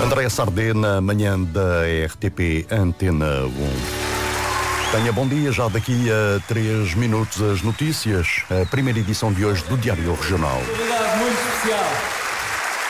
André Sardé na manhã da RTP Antena 1. Tenha bom dia, já daqui a 3 minutos as notícias, a primeira edição de hoje do Diário Regional. Obrigado, muito especial.